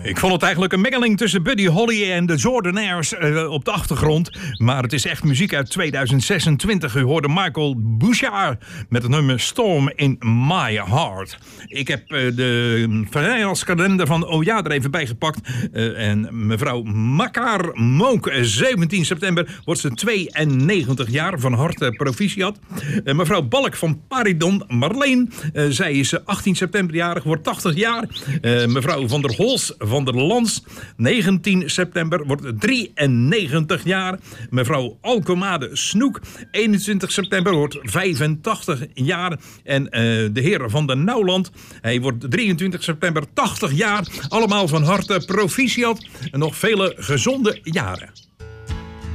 Ik vond het eigenlijk een mengeling tussen Buddy Holly en de Jordanaires op de achtergrond. Maar het is echt muziek uit 2026. U hoorde Michael Bouchard met het nummer Storm in My Heart. Ik heb de verjaardagskalender van Oja er even bij gepakt. En mevrouw Makar Mook, 17 september, wordt ze 92 jaar. Van harte proficiat. Mevrouw Balk van Paridon Marleen, zij is 18 september jarig, wordt 80 jaar. Mevrouw van der Hols van der Lans, 19 september, wordt 93 jaar. Mevrouw Alkomade Snoek, 21 september, wordt 85 jaar. En de heer van der Nauwland, hij wordt 23 september 80 jaar. Allemaal van harte proficiat en nog vele gezonde jaren.